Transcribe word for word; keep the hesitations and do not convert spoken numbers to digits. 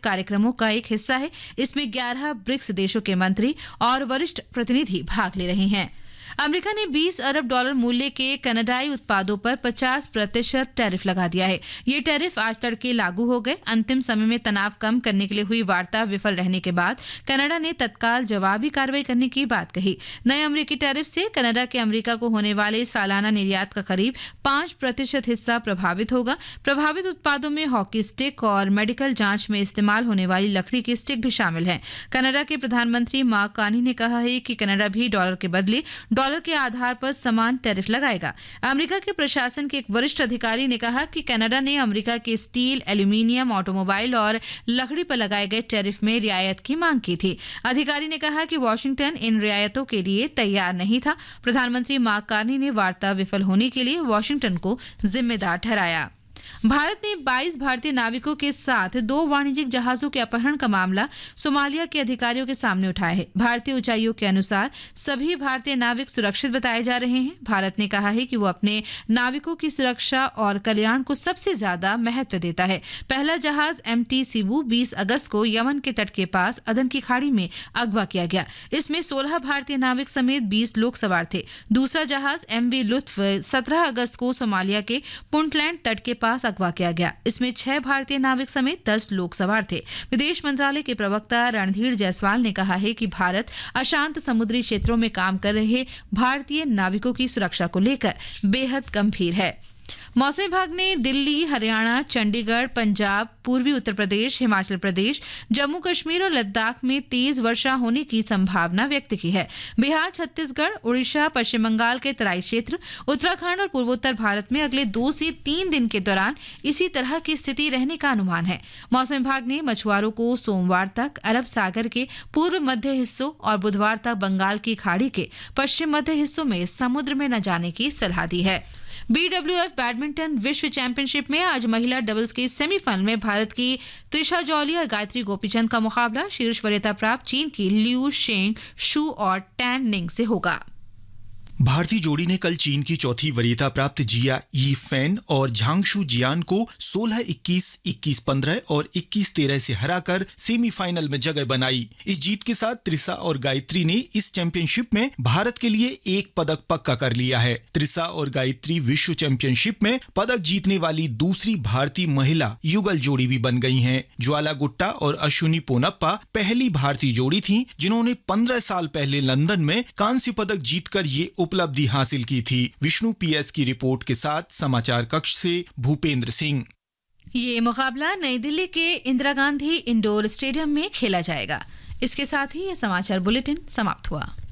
कार्यक्रमों का एक हिस्सा है। इसमें ग्यारह ब्रिक्स देशों के मंत्री और वरिष्ठ प्रतिनिधि भाग ले रहे हैं। अमेरिका ने बीस अरब डॉलर मूल्य के कनाडाई उत्पादों पर पचास प्रतिशत टैरिफ लगा दिया है। ये टैरिफ आज तड़के लागू हो गए। अंतिम समय में तनाव कम करने के लिए हुई वार्ता विफल रहने के बाद कनाडा ने तत्काल जवाबी कार्रवाई करने की बात कही। नए अमेरिकी टैरिफ से कनाडा के अमेरिका को होने वाले सालाना निर्यात का करीब पांच प्रतिशत हिस्सा प्रभावित होगा। प्रभावित उत्पादों में हॉकी स्टिक और मेडिकल जांच में इस्तेमाल होने वाली लकड़ी की स्टिक भी शामिल है। कनाडा के प्रधानमंत्री मार्क कार्नी ने कहा है कि कनाडा भी डॉलर के बदले डॉलर के आधार पर समान टैरिफ लगाएगा। अमेरिका के प्रशासन के एक वरिष्ठ अधिकारी ने कहा कि कनाडा ने अमेरिका के स्टील, एल्यूमीनियम, ऑटोमोबाइल और लकड़ी पर लगाए गए टैरिफ में रियायत की मांग की थी। अधिकारी ने कहा कि वॉशिंगटन इन रियायतों के लिए तैयार नहीं था। प्रधानमंत्री मार्क कार्नी ने वार्ता विफल होने के लिए वॉशिंगटन को जिम्मेदार ठहराया। भारत ने बाईस भारतीय नाविकों के साथ दो वाणिज्यिक जहाजों के अपहरण का मामला सोमालिया के अधिकारियों के सामने उठाया है। भारतीय उच्चायुक्त के अनुसार सभी भारतीय नाविक सुरक्षित बताए जा रहे हैं। भारत ने कहा है कि वो अपने नाविकों की सुरक्षा और कल्याण को सबसे ज्यादा महत्व देता है। पहला जहाज एम टी सिबू बीस अगस्त को यमन के तट के पास अदन की खाड़ी में अगवा किया गया। इसमें सोलह भारतीय नाविक समेत बीस लोग सवार थे। दूसरा जहाज एम वी लुत्फ सत्रह अगस्त को सोमालिया के पुंटलैंड तट के पास अगवा किया गया। इसमें छह भारतीय नाविक समेत दस लोग सवार थे। विदेश मंत्रालय के प्रवक्ता रणधीर जायसवाल ने कहा है कि भारत अशांत समुद्री क्षेत्रों में काम कर रहे भारतीय नाविकों की सुरक्षा को लेकर बेहद गंभीर है। मौसम विभाग ने दिल्ली, हरियाणा, चंडीगढ़, पंजाब, पूर्वी उत्तर प्रदेश, हिमाचल प्रदेश, जम्मू कश्मीर और लद्दाख में तेज वर्षा होने की संभावना व्यक्त की है। बिहार, छत्तीसगढ़, उड़ीसा, पश्चिम बंगाल के तराई क्षेत्र, उत्तराखंड और पूर्वोत्तर भारत में अगले दो से तीन दिन के दौरान इसी तरह की स्थिति रहने का अनुमान है। मौसम विभाग ने मछुआरों को सोमवार तक अरब सागर के पूर्व मध्य हिस्सों और बुधवार तक बंगाल की खाड़ी के पश्चिम मध्य हिस्सों में समुद्र में न जाने की सलाह दी है। बी डब्ल्यू एफ बैडमिंटन विश्व चैंपियनशिप में आज महिला डबल्स के सेमीफाइनल में भारत की त्रिशा जौली और गायत्री गोपीचंद का मुकाबला शीर्ष वरीयता प्राप्त चीन की लिू शेंग शू और टैन निंग से होगा। भारतीय जोड़ी ने कल चीन की चौथी वरीयता प्राप्त जिया यी फैन और झांगशू जियान को सोलह इक्कीस, इक्कीस पंद्रह और इक्कीस तेरह से हराकर सेमीफाइनल में जगह बनाई। इस जीत के साथ त्रिशा और गायत्री ने इस चैंपियनशिप में भारत के लिए एक पदक पक्का कर लिया है। त्रिशा और गायत्री विश्व चैंपियनशिप में पदक जीतने वाली दूसरी भारतीय महिला युगल जोड़ी भी बन गई हैं। ज्वाला गुट्टा और अश्विनी पोनप्पा पहली भारतीय जोड़ी थी जिन्होंने पंद्रह साल पहले लंदन में कांस्य पदक जीतकर ये उपलब्धि हासिल की थी। विष्णु पीएस की रिपोर्ट के साथ समाचार कक्ष से भूपेंद्र सिंह। ये मुकाबला नई दिल्ली के इंदिरा गांधी इंडोर स्टेडियम में खेला जाएगा। इसके साथ ही ये समाचार बुलेटिन समाप्त हुआ।